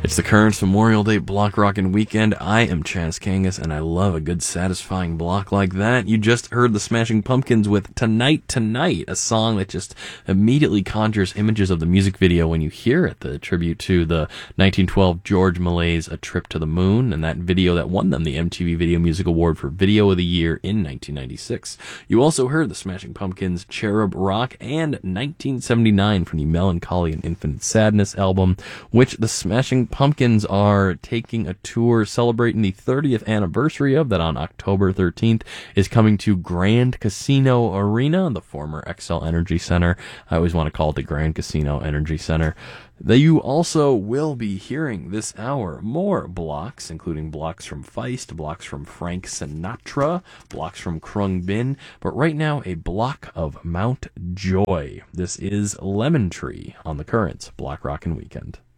It's the Currents Memorial Day Block Rockin' Weekend. I am Chaz Kangas, and I love a good, satisfying block like that. You just heard the Smashing Pumpkins with Tonight, Tonight, a song that just immediately conjures images of the music video when you hear it, the tribute to the 1912 George Malay's A Trip to the Moon, and that video that won them the MTV Video Music Award for Video of the Year in 1996. You also heard the Smashing Pumpkins' Cherub Rock and 1979 from the Melancholy and Infinite Sadness album, which the Smashing Pumpkins are taking a tour celebrating the 30th anniversary of, that on October 13th is coming to Grand Casino Arena, the former Xcel Energy Center. I always want to call it the Grand Casino Energy Center. You also will be hearing this hour more blocks, including blocks from Feist, blocks from Frank Sinatra, blocks from Krung Bin, but right now a block of Mount Joy. This is Lemon Tree on the Currents Block Rockin' Weekend.